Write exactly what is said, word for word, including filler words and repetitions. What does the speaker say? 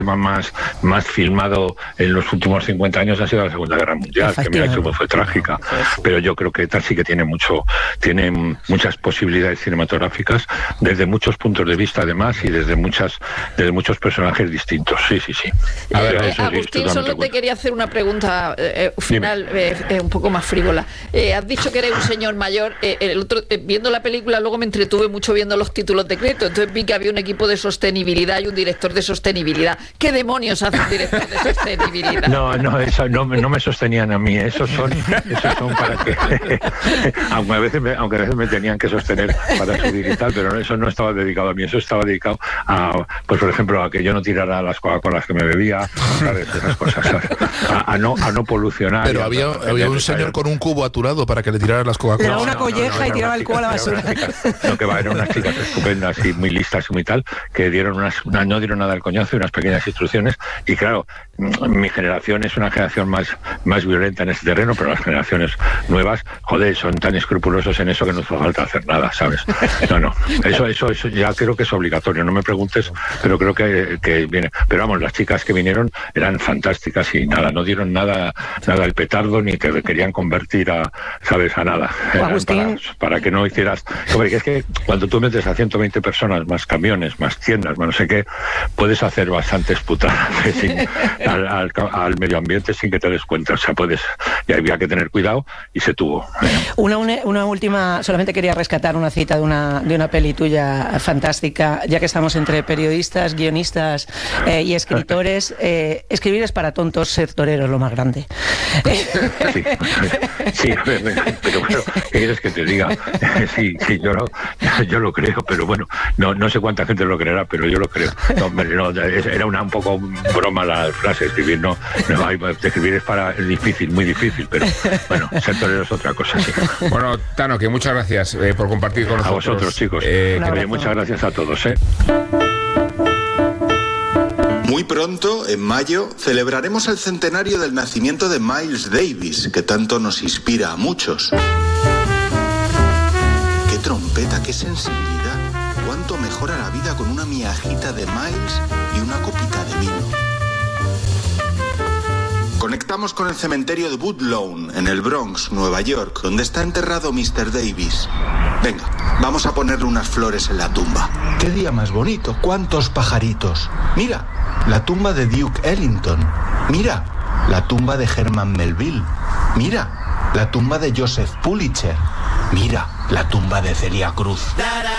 más, más filmado en los últimos cincuenta años ha sido la Segunda Guerra Mundial, que mira cómo fue trágica. Pero yo creo que ETA sí que tiene mucho, tiene muchas posibilidades cinematográficas desde muchos puntos de vista, además, y desde muchas, desde muchos personajes distintos. Sí, sí, sí. A ver, eh, Agustín, sí, solo te quería hacer una pregunta eh, final, eh, eh, un poco más frívola. Eh, has dicho que eres un señor mayor. Eh, el otro, eh, viendo la película, luego me entretuve mucho viendo los títulos de crédito. Entonces vi que había un equipo de sostenibilidad y un director de sostenibilidad. ¿Qué demonios hace un director de sostenibilidad? No, no, eso no, no me sostenían a mí. Esos son, esos son para que, aunque a veces me, aunque a veces me tenían que sostener para subir y tal, pero eso no estaba dedicado a mí. Eso estaba dedicado a, pues por ejemplo, a que yo no tirara las Coca-Colas que me bebía, ¿sabes? Esas cosas, ¿sabes? A, a no, a no polucionar. Pero había, a, había un señor con un cubo aturado para que le tirara las Coca-Colas. Le daba una no, colleja no, no, y tiraba el cubo a la basura. Chicas, no, que va, eran unas chicas estupendas y muy listas y muy tal, que dieron unas, una, no dieron nada al coñazo y unas pequeñas instrucciones. Y claro, mi generación es una generación más, más violenta en ese terreno, pero las generaciones nuevas, joder, son tan escrupulosos en eso que no hace falta hacer nada, ¿sabes? No, no, eso, eso, eso ya creo que es obligatorio. No me preguntes, pero creo que, que viene. Pero vamos, las chicas que vinieron eran fantásticas y nada, no dieron nada, nada al petardo ni te querían convertir a, ¿sabes? A nada. Agustín, para, para que no hicieras. Hombre, es que cuando tú metes a ciento veinte personas, más camiones, más tiendas, más no sé qué, puedes hacer bastantes putadas sin, al, al, al medio ambiente sin que te des cuenta. O sea, puedes, y había que tener cuidado y se tuvo. Una, una, una última, solamente quería rescatar una cita de una, de una peli tuya fantástica, ya que estamos entre periodistas, guionistas eh, y escritores. Eh, escribir es para tontos, ser torero es lo más grande. Sí, sí, pero bueno, ¿qué quieres que te diga? Sí, sí, yo lo, yo lo creo, pero bueno, no, no sé cuánta gente lo creerá, pero yo lo creo. No, no, era una un poco broma la frase, escribir no, no hay, escribir es para es difícil, muy difícil, pero bueno, ser torero es otra cosa, sí. Bueno, Tano, que muchas gracias eh, por compartir con nosotros. A vosotros, chicos. Eh, que muchas gracias a todos, ¿eh? Muy pronto, en mayo, celebraremos el centenario del nacimiento de Miles Davis, que tanto nos inspira a muchos. ¡Qué trompeta, qué sensibilidad! ¡Cuánto mejora la vida con una miajita de Miles y una copita de vino! Conectamos con el cementerio de Woodlawn, en el Bronx, Nueva York, donde está enterrado mister Davis. Venga, vamos a ponerle unas flores en la tumba. ¡Qué día más bonito! ¡Cuántos pajaritos! Mira, la tumba de Duke Ellington. Mira, la tumba de Herman Melville. Mira, la tumba de Joseph Pulitzer. Mira, la tumba de Celia Cruz.